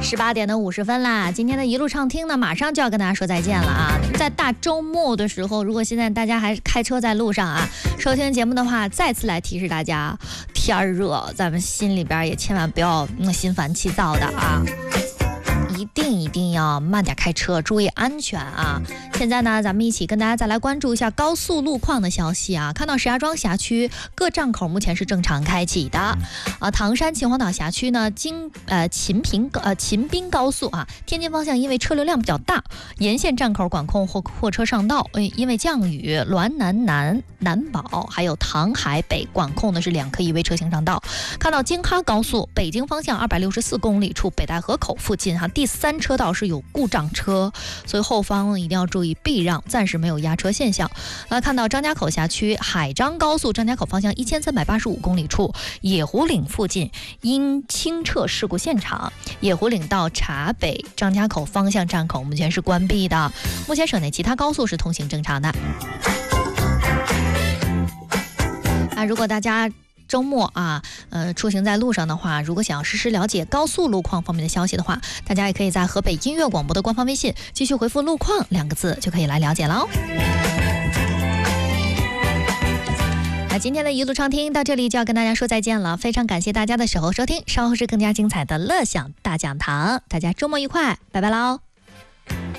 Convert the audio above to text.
18:50啦，今天的一路畅听呢，马上就要跟大家说再见了啊！在大周末的时候，如果现在大家还开车在路上啊，收听节目的话，再次来提示大家，天热，咱们心里边也千万不要心烦气躁的啊！一定要慢点开车，注意安全啊！现在呢，咱们一起跟大家再来关注一下高速路况的消息啊。看到石家庄辖区各站口目前是正常开启的唐山秦皇岛辖区呢，秦滨高速啊，天津方向因为车流量比较大，沿线站口管控货车上道。因为降雨，滦南宝还有唐海北管控的是2颗1way车型上道。看到京哈高速北京方向264公里处北戴河口附近第3车道是有故障车，所以后方一定要注意避让，暂时没有压车现象。看到张家口辖区海张高速张家口方向1385公里处野湖岭附近因清撤事故现场，野湖岭到闸北张家口方向站口目前是关闭的，目前省内其他高速是通行正常的。如果大家周末出行在路上的话，如果想要实时了解高速路况方面的消息的话，大家也可以在河北音乐广播的官方微信继续回复路况2个字就可以来了解了哦。那今天的一路畅听到这里就要跟大家说再见了，非常感谢大家的守候收听，稍后是更加精彩的乐享大讲堂，大家周末愉快，拜拜喽。